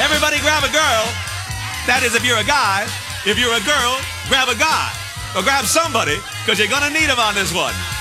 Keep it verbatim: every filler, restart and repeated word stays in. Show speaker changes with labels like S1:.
S1: Everybody grab a girl. That is if you're a guy. If you're a girl, grab a guy. Or grab somebody, because you're going to need them on this one.